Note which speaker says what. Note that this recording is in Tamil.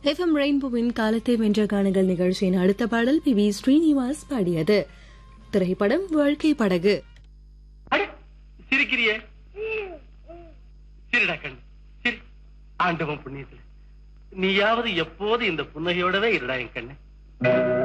Speaker 1: FM ரெயின்போவின் காலத்தை வென்ற காணுங்கள் நிகழ்ச்சியின் அடுத்த பாடல் பி வி ஸ்ரீனிவாஸ் பாடியது. திரைப்படம் வாழ்க்கை படகு.
Speaker 2: சிரிக்கிறியே, சிரிடா கண்ணு, சிரி. ஆண்டவன் புண்ணியத்துல நீயாவது எப்போது இந்த புன்னகையோடவே இருடா என் கண்ணு.